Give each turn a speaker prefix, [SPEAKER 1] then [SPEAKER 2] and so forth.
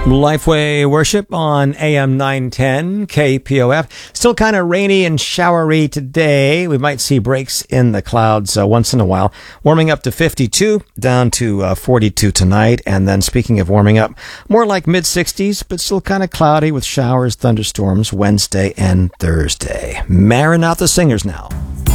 [SPEAKER 1] Lifeway Worship on AM 910 KPOF. Still kind of rainy and showery today. We might see breaks in the clouds once in a while. Warming up to 52, down to 42 tonight. And then speaking of warming up, more like mid-60s, but still kind of cloudy with showers, thunderstorms Wednesday and Thursday. Maranatha Singers now.